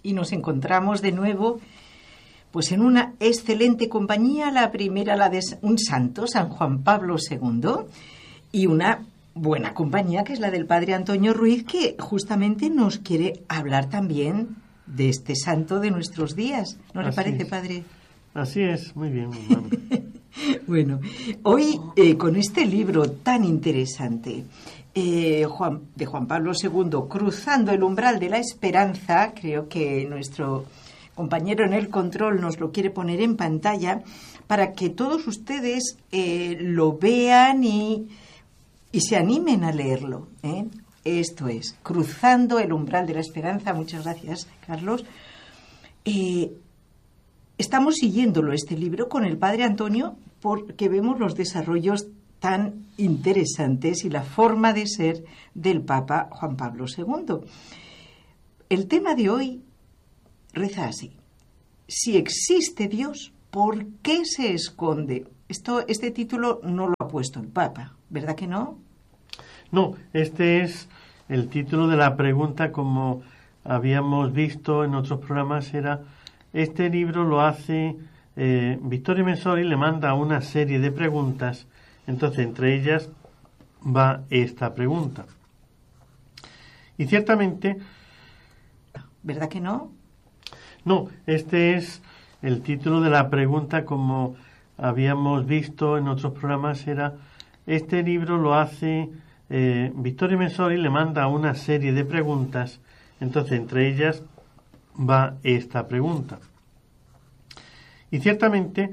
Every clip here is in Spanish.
y nos encontramos de nuevo pues en una excelente compañía, la primera, la de un santo, San Juan Pablo II, y una buena compañía que es la del padre Antonio Ruiz, que justamente nos quiere hablar también de este santo de nuestros días. ¿No le parece, padre? Así es, muy bien, hermano. Bueno, hoy con este libro tan interesante de Juan Pablo II, Cruzando el umbral de la esperanza, creo que nuestro compañero en el control nos lo quiere poner en pantalla para que todos ustedes lo vean y se animen a leerlo. Esto es, Cruzando el umbral de la esperanza. Muchas gracias, Carlos. Estamos siguiéndolo, este libro, con el padre Antonio, porque vemos los desarrollos tan interesantes y la forma de ser del Papa Juan Pablo II. El tema de hoy reza así: si existe Dios, ¿por qué se esconde? Este título no lo ha puesto el Papa, ¿verdad que no? No, este es el título de la pregunta, como habíamos visto en otros programas. Este libro lo hace Vittorio Messori, le manda una serie de preguntas, entonces entre ellas va esta pregunta. Y ciertamente... ¿Verdad que no? No, este es el título de la pregunta, como habíamos visto en otros programas. Este libro lo hace Vittorio Messori, le manda una serie de preguntas, entonces entre ellas va esta pregunta. Y ciertamente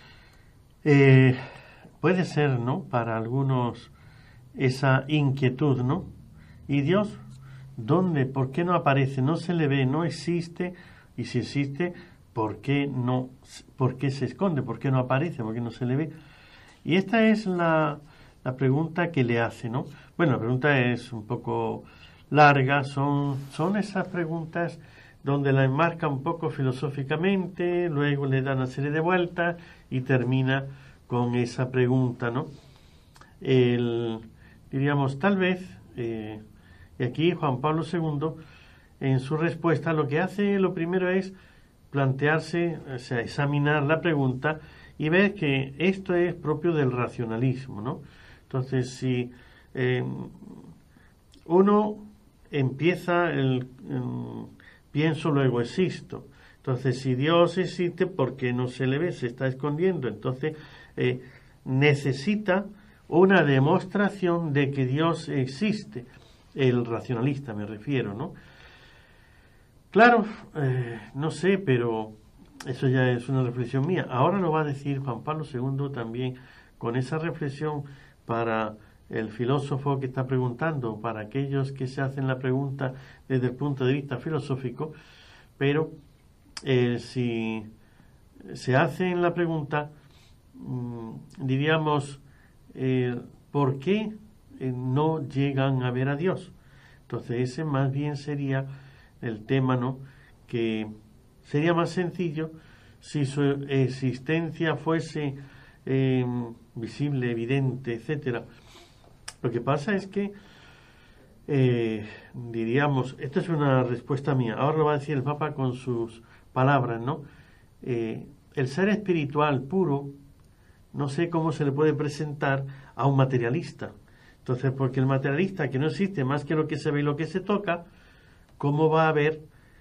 puede ser, ¿no?, para algunos esa inquietud, ¿no? ¿Y Dios dónde? ¿Por qué no aparece? ¿No se le ve? ¿No existe? Y si existe, ¿por qué no? ¿Por qué se esconde? ¿Por qué no aparece? ¿Por qué no se le ve? Y esta es la pregunta que le hace, ¿no? Bueno, la pregunta es un poco larga, son esas preguntas donde la enmarca un poco filosóficamente, luego le da una serie de vueltas y termina con esa pregunta, ¿no? Diríamos, tal vez, y aquí Juan Pablo II, en su respuesta, lo que hace, lo primero es plantearse, o sea, examinar la pregunta y ver que esto es propio del racionalismo, ¿no? Entonces, si uno empieza pienso, luego existo. Entonces, si Dios existe, ¿por qué no se le ve? Se está escondiendo. Entonces, necesita una demostración de que Dios existe. El racionalista me refiero, ¿no? Claro, no sé, pero eso ya es una reflexión mía. Ahora lo va a decir Juan Pablo II también, con esa reflexión para el filósofo que está preguntando, para aquellos que se hacen la pregunta desde el punto de vista filosófico. Pero si se hace la pregunta, diríamos, ¿por qué no llegan a ver a Dios? Entonces ese más bien sería el tema, ¿no?, que sería más sencillo si su existencia fuese visible, evidente, etcétera. Lo que pasa es que diríamos, esta es una respuesta mía, ahora lo va a decir el Papa con sus palabras, ¿no? El ser espiritual puro, no sé cómo se le puede presentar a un materialista. Entonces, porque el materialista, que no existe más que lo que se ve y lo que se toca, ¿cómo va a ver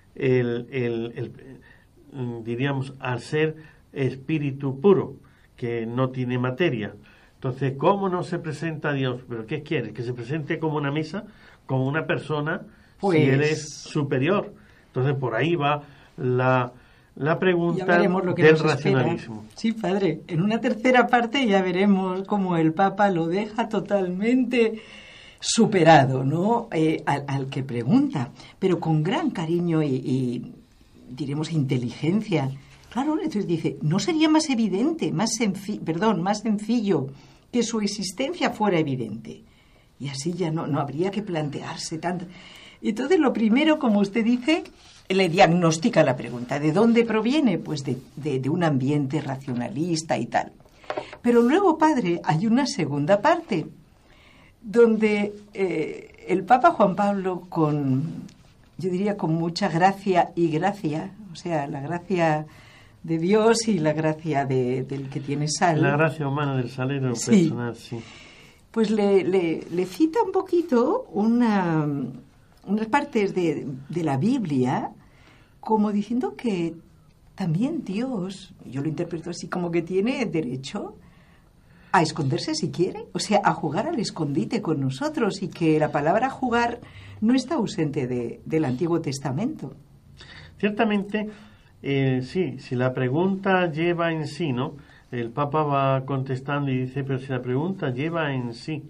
diríamos, al ser espíritu puro, que no tiene materia? Entonces, ¿cómo no se presenta a Dios? ¿Pero qué quiere? ¿Que se presente como una mesa, como una persona, pues, si Él es superior? Entonces, por ahí va la pregunta del racionalismo. Espera. Sí, padre. En una tercera parte ya veremos cómo el Papa lo deja totalmente superado, ¿no?, al que pregunta, pero con gran cariño y diremos inteligencia. Claro, entonces dice, ¿no sería más evidente, más sencillo que su existencia fuera evidente? Y así ya no habría que plantearse tanto. Entonces, lo primero, como usted dice, le diagnostica la pregunta. ¿De dónde proviene? Pues de un ambiente racionalista y tal. Pero luego, padre, hay una segunda parte, donde el Papa Juan Pablo, con yo diría con mucha gracia y gracia, o sea, la gracia de Dios y la gracia del que tiene sal. La gracia humana del salero Sí. personal, sí. Pues le cita un poquito unas partes de la Biblia, como diciendo que también Dios, yo lo interpreto así, como que tiene derecho a esconderse si quiere, o sea, a jugar al escondite con nosotros, y que la palabra jugar no está ausente del Antiguo Testamento. Ciertamente, sí, si la pregunta lleva en sí, ¿no? El Papa va contestando y dice, pero si la pregunta lleva en sí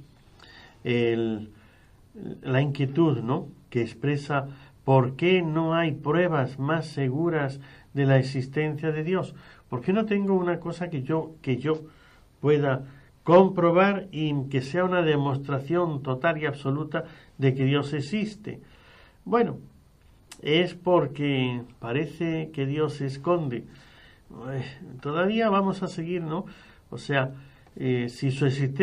la inquietud, ¿no? Que expresa por qué no hay pruebas más seguras de la existencia de Dios. ¿Por qué no tengo una cosa que yo pueda comprobar y que sea una demostración total y absoluta de que Dios existe? Bueno, es porque parece que Dios se esconde. Todavía vamos a seguir, ¿no? O sea, si su existencia